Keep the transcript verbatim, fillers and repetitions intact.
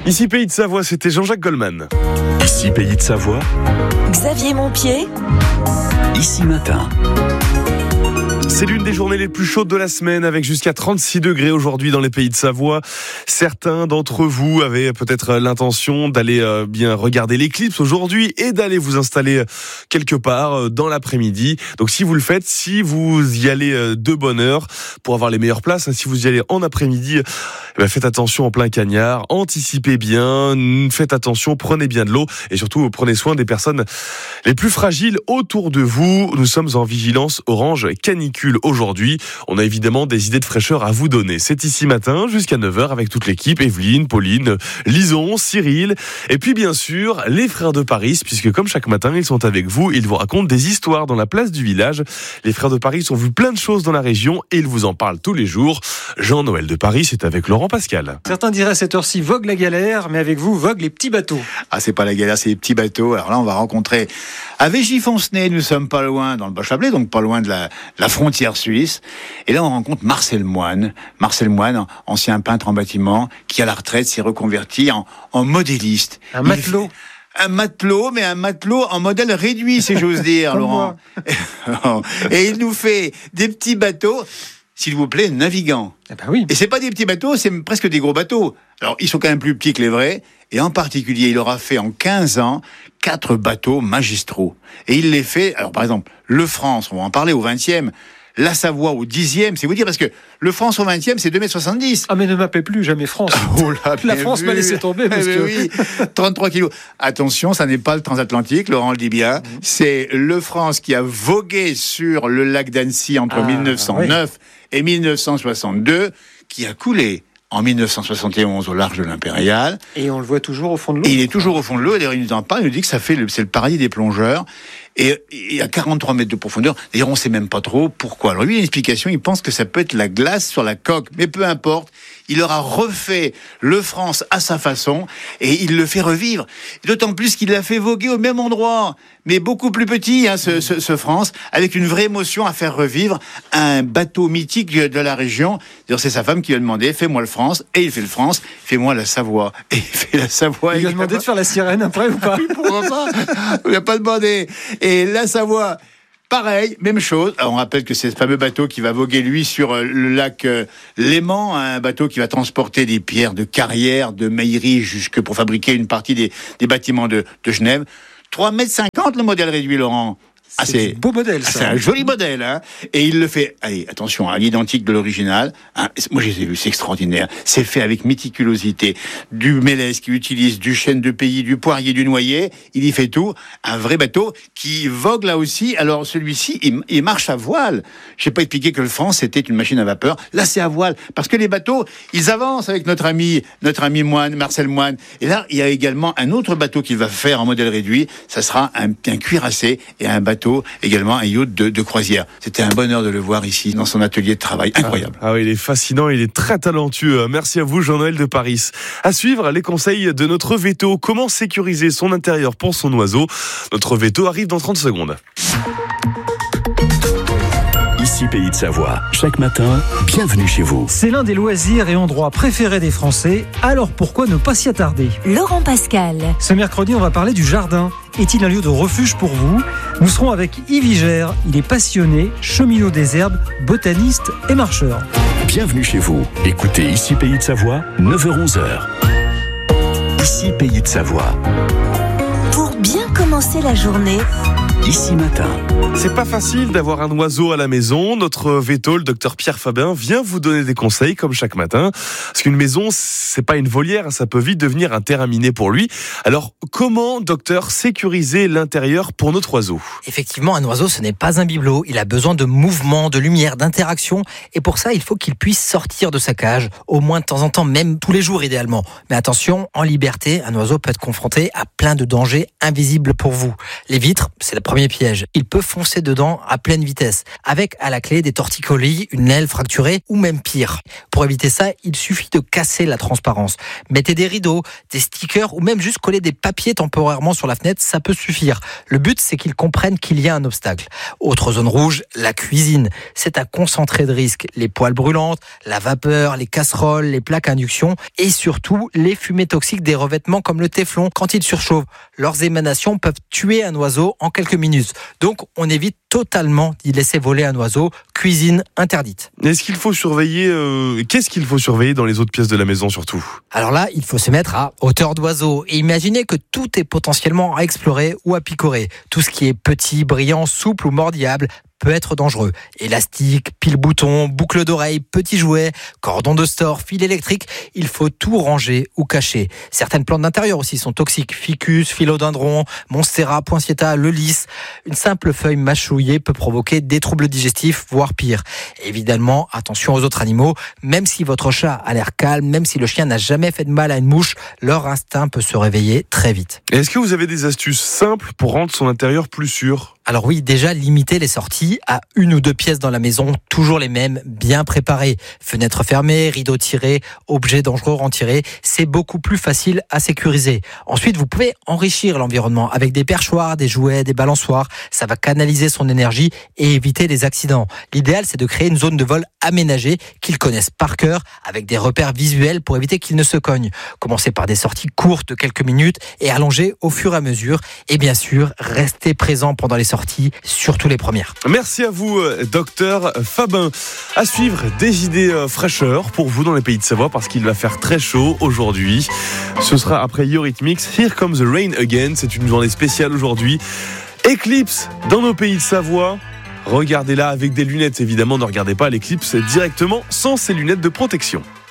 Ici Pays de Savoie, c'était Jean-Jacques Goldman. Ici Pays de Savoie, Xavier Montpied. Ici Matin. C'est l'une des journées les plus chaudes de la semaine, avec jusqu'à trente-six degrés aujourd'hui dans les Pays de Savoie. Certains d'entre vous avaient peut-être l'intention d'aller euh, bien regarder l'éclipse aujourd'hui et d'aller vous installer quelque part euh, dans l'après-midi. Donc si vous le faites, si vous y allez euh, de bonne heure pour avoir les meilleures places, hein, si vous y allez en après-midi, eh ben, faites attention en plein cagnard, anticipez bien, faites attention, prenez bien de l'eau et surtout prenez soin des personnes les plus fragiles autour de vous. Nous sommes en vigilance orange canicule aujourd'hui. On a évidemment des idées de fraîcheur à vous donner. C'est Ici Matin jusqu'à neuf heures avec toute l'équipe, Evelyne, Pauline, Lison, Cyril et puis bien sûr les frères de Paris, puisque comme chaque matin ils sont avec vous, ils vous racontent des histoires dans la place du village. Les frères de Paris ont vu plein de choses dans la région et ils vous en parlent tous les jours. Jean-Noël de Paris, c'est avec Laurent Pascal. Certains diraient à cette heure-ci vogue la galère, mais avec vous vogue les petits bateaux. Ah, c'est pas la galère, c'est les petits bateaux. Alors là, on va rencontrer à Végey-Foncenay, nous sommes pas loin dans le Bas-Chablais, donc pas loin de la, la frontière suisse. Et là, on rencontre Marcel Moine. Marcel Moine, ancien peintre en bâtiment, qui à la retraite s'est reconverti en, en modéliste. Un matelot. Un matelot, mais un matelot en modèle réduit, si j'ose dire, Laurent. Et il nous fait des petits bateaux, s'il vous plaît, navigants. Eh ben oui. Et c'est pas des petits bateaux, c'est presque des gros bateaux. Alors, ils sont quand même plus petits que les vrais. Et en particulier, il aura fait en quinze ans quatre bateaux magistraux. Et il les fait, alors par exemple, le France, on va en parler au vingtième, la Savoie au dixième, c'est vous dire, parce que le France au vingtième, c'est deux mètres soixante-dix. Ah mais ne m'appelez plus jamais France. Oh là, la France vu. m'a laissé tomber, monsieur. Eh oui, trente-trois kilos. Attention, ça n'est pas le transatlantique, Laurent le dit bien. Mmh. C'est le France qui a vogué sur le lac d'Annecy entre ah, mille neuf cent neuf oui. et mille neuf cent soixante-deux, qui a coulé en mille neuf cent soixante et onze au large de l'Impérial. Et on le voit toujours au fond de l'eau. Et il est toujours au fond de l'eau. D'ailleurs, il nous en parle. Il nous dit que ça fait le, c'est le paradis des plongeurs. Et il y a quarante-trois mètres de profondeur. D'ailleurs, on ne sait même pas trop pourquoi. Alors lui, il y a une explication. Il pense que ça peut être la glace sur la coque. Mais peu importe. Il aura refait le France à sa façon et il le fait revivre. D'autant plus qu'il l'a fait voguer au même endroit, mais beaucoup plus petit, hein, ce, ce, ce France, avec une vraie émotion à faire revivre un bateau mythique de la région. D'ailleurs, c'est sa femme qui lui a demandé, fais-moi le France, et il fait le France, fais-moi la Savoie. Et il fait la Savoie. Il lui a demandé de faire la sirène après ou pas? Pourquoi pas? Il n'a pas demandé. Et la Savoie, pareil, même chose. Alors on rappelle que c'est ce fameux bateau qui va voguer, lui, sur le lac euh, Léman, un bateau qui va transporter des pierres de carrière, de maillerie, jusque pour fabriquer une partie des, des bâtiments de, de Genève. trois mètres cinquante le modèle réduit, Laurent. C'est, ah, c'est un beau modèle, ça. C'est un joli modèle, hein. Et il le fait, allez, attention, à l'identique de l'original. Hein, moi, je les ai vus, c'est extraordinaire. C'est fait avec méticulosité. Du mélèze qui utilise du chêne de pays, du poirier, du noyer. Il y fait tout. Un vrai bateau qui vogue là aussi. Alors, celui-ci, il, il marche à voile. Je n'ai pas expliqué que le France, c'était une machine à vapeur. Là, c'est à voile. Parce que les bateaux, ils avancent avec notre ami, notre ami Moine, Marcel Moine. Et là, il y a également un autre bateau qu'il va faire en modèle réduit. Ça sera un, un cuirassé et un bateau également un yacht de, de croisière. C'était un bonheur de le voir ici dans son atelier de travail. Incroyable. Ah, ah oui, il est fascinant, il est très talentueux. Merci à vous, Jean-Noël de Paris. À suivre, les conseils de notre veto. Comment sécuriser son intérieur pour son oiseau? Notre veto arrive dans trente secondes. Ici Pays de Savoie. Chaque matin, bienvenue chez vous. C'est l'un des loisirs et endroits préférés des Français. Alors pourquoi ne pas s'y attarder? Laurent Pascal. Ce mercredi, on va parler du jardin. Est-il un lieu de refuge pour vous? Nous serons avec Yves Vigère. Il est passionné, cheminot des herbes, botaniste et marcheur. Bienvenue chez vous. Écoutez Ici Pays de Savoie, neuf heures onze. Ici Pays de Savoie. Pour bien commencer la journée, Ici Matin. C'est pas facile d'avoir un oiseau à la maison. Notre veto, le docteur Pierre Fabin, vient vous donner des conseils comme chaque matin. Parce qu'une maison, c'est pas une volière, ça peut vite devenir un terrain miné pour lui. Alors, comment, docteur, sécuriser l'intérieur pour notre oiseau? Effectivement, un oiseau, ce n'est pas un bibelot. Il a besoin de mouvement, de lumière, d'interaction. Et pour ça, il faut qu'il puisse sortir de sa cage, au moins de temps en temps, même tous les jours idéalement. Mais attention, en liberté, un oiseau peut être confronté à plein de dangers invisibles pour vous. Les vitres, c'est la première Premier piège, il peut foncer dedans à pleine vitesse, avec à la clé des torticolis, une aile fracturée ou même pire. Pour éviter ça, il suffit de casser la transparence. Mettez des rideaux, des stickers ou même juste coller des papiers temporairement sur la fenêtre, ça peut suffire. Le but, c'est qu'ils comprennent qu'il y a un obstacle. Autre zone rouge, la cuisine. C'est un concentré de risques. Les poêles brûlantes, la vapeur, les casseroles, les plaques à induction et surtout les fumées toxiques des revêtements comme le téflon quand ils surchauffent. Leurs émanations peuvent tuer un oiseau en quelques minutes. Donc, on évite totalement d'y laisser voler un oiseau. Cuisine interdite. Est-ce qu'il faut surveiller euh, Qu'est-ce qu'il faut surveiller dans les autres pièces de la maison surtout ? Alors là, il faut se mettre à hauteur d'oiseau et imaginer que tout est potentiellement à explorer ou à picorer. Tout ce qui est petit, brillant, souple ou mordillable peut être dangereux. Élastique, pile-bouton, boucle d'oreille, petits jouets, cordon de store, fil électrique, il faut tout ranger ou cacher. Certaines plantes d'intérieur aussi sont toxiques. Ficus, philodendron, monstera, poinsettia, le lys. Une simple feuille mâchouillée peut provoquer des troubles digestifs, voire pire. Évidemment, attention aux autres animaux. Même si votre chat a l'air calme, même si le chien n'a jamais fait de mal à une mouche, leur instinct peut se réveiller très vite. Est-ce que vous avez des astuces simples pour rendre son intérieur plus sûr ? Alors oui, déjà limiter les sorties à une ou deux pièces dans la maison, toujours les mêmes, bien préparées. Fenêtres fermées, rideaux tirés, objets dangereux retirés, c'est beaucoup plus facile à sécuriser. Ensuite, vous pouvez enrichir l'environnement avec des perchoirs, des jouets, des balançoires. Ça va canaliser son énergie et éviter les accidents. L'idéal, c'est de créer une zone de vol aménagée qu'ils connaissent par cœur avec des repères visuels pour éviter qu'ils ne se cognent. Commencez par des sorties courtes de quelques minutes et allongez au fur et à mesure. Et bien sûr, restez présent pendant les sorties. Sorties, surtout les premières. Merci à vous, docteur Fabin. À suivre des idées fraîcheurs pour vous dans les pays de Savoie parce qu'il va faire très chaud aujourd'hui. Ce sera après Eurythmics, Here Comes the Rain Again. C'est une journée spéciale aujourd'hui. Éclipse dans nos pays de Savoie. Regardez-la avec des lunettes, évidemment. Ne regardez pas l'éclipse directement sans ces lunettes de protection.